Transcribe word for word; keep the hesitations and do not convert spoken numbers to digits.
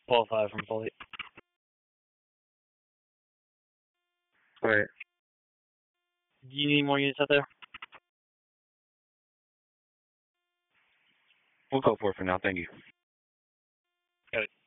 twelve five from Polite. Alright. Do you need more units out there? We'll go for it for now, thank you. Got it.